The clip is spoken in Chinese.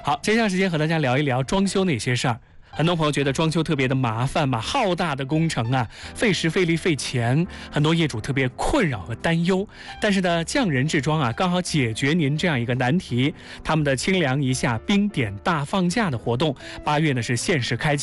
好，接下来时间和大家聊一聊装修那些事儿。很多朋友觉得装修特别的麻烦嘛，浩大的工程啊，费时费力费钱，很多业主特别困扰和担忧。但是呢，匠人制装啊，刚好解决您这样一个难题。他们的清凉一夏冰点大放价的活动，8月呢是限时开启。